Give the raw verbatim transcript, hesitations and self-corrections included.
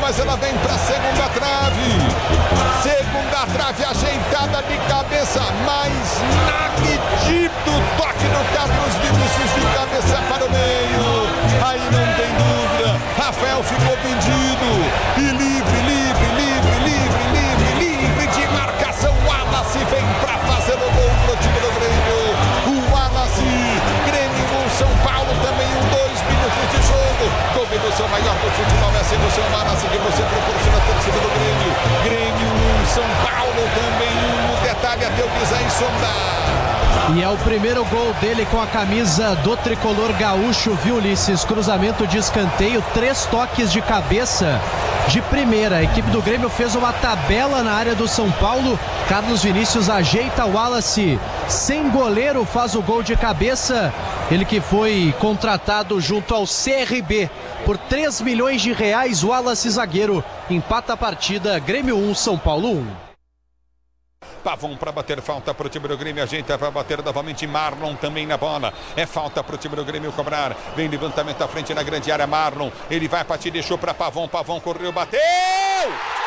mas ela vem para a segunda trave. Segunda trave ajeitada de cabeça, mas Nagdito, toque no Carlos Vinícius de cabeça para o meio. Aí não tem dúvida, Rafael ficou vendido. E livre, livre, livre, livre, livre, livre de marcação. O Wallace vem para fazer o gol pro time do Grêmio. O Wallace, Grêmio um, São Paulo também um, dois minutos de jogo. Combinação maior do futebol é sempre o seu Wallace que você proporciona a torcida do Grêmio. Grêmio um, São Paulo também um. O detalhe até o Guizães sondar. E é o primeiro gol dele com a camisa do tricolor gaúcho, viu, Ulisses? Cruzamento de escanteio, três toques de cabeça de primeira. A equipe do Grêmio fez uma tabela na área do São Paulo. Carlos Vinícius ajeita o Wallace, sem goleiro, faz o gol de cabeça. Ele que foi contratado junto ao C R B por três milhões de reais. O Wallace, zagueiro, empata a partida. Grêmio um, São Paulo um. Pavon para bater, falta para o time do Grêmio, ajeita para bater novamente, Marlon também na bola, é falta para o time do Grêmio cobrar, vem levantamento à frente na grande área, Marlon, ele vai partir, deixou para Pavon, Pavon correu, bateu!